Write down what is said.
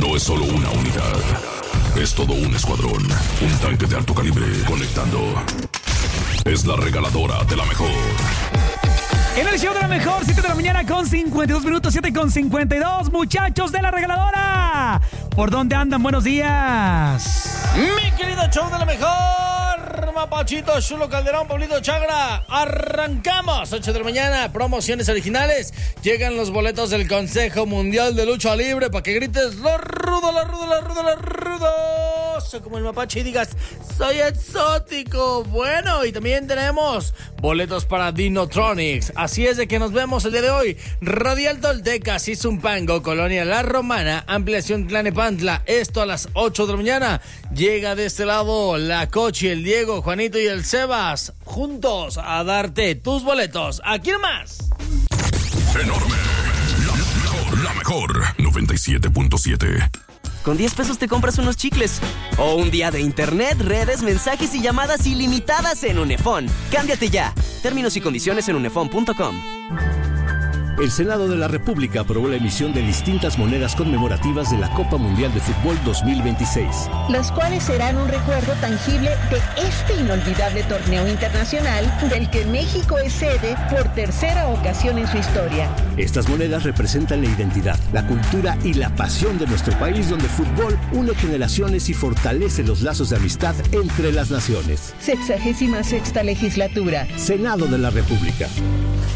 No es solo una unidad, es todo un escuadrón. Un tanque de alto calibre conectando. Es la regaladora de la mejor. En el show de la mejor, 7 de la mañana con 52 minutos, 7 con 52, muchachos de la regaladora. ¿Por dónde andan? Buenos días. Mi querido show de la mejor, Mapachito, Chulo Calderón, Pablito Chagra. Arrancamos, 8 de la mañana, promociones originales. Llegan los boletos del Consejo Mundial de Lucha Libre para que grites lo rudo, lo rudo, lo rudo, lo rudoso como el mapache y digas, soy exótico. Bueno, y también tenemos boletos para Dinotronics. Así es de que nos vemos el día de hoy. Radial Tolteca, Zumpango, Colonia La Romana, ampliación Tlanepantla. Esto a las 8 de la mañana. Llega de este lado la Cochi, el Diego, Juanito y el Sebas, juntos a darte tus boletos. Aquí nomás. Enorme. La mejor. 97.7. Con 10 pesos te compras unos chicles. O un día de internet, redes, mensajes y llamadas ilimitadas en Unefón. Cámbiate ya. Términos y condiciones en unefón.com. El Senado de la República aprobó la emisión de distintas monedas conmemorativas de la Copa Mundial de Fútbol 2026. Las cuales serán un recuerdo tangible de este inolvidable torneo internacional del que México es sede por tercera ocasión en su historia. Estas monedas representan la identidad, la cultura y la pasión de nuestro país, donde el fútbol une generaciones y fortalece los lazos de amistad entre las naciones. 66ª legislatura. Senado de la República.